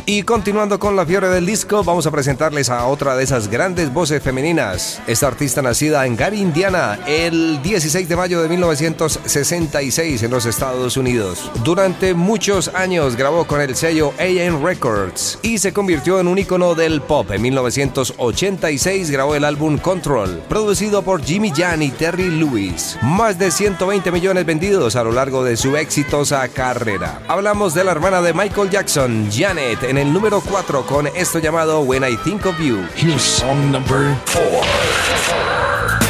Y continuando con la fiebre del disco, vamos a presentarles a otra de esas grandes voces femeninas. Esta artista nacida en Gary, Indiana, el 16 de mayo de 1966 en los Estados Unidos. Durante muchos años grabó con el sello A&M Records y se convirtió en un ícono del pop. En 1986 grabó el álbum Control, producido por Jimmy Jam y Terry Lewis. Más de 120 millones vendidos a lo largo de su exitosa carrera. Hablamos de la hermana de Michael Jackson, Janet, en el número 4 con esto llamado When I Think of You. Here's song number 4.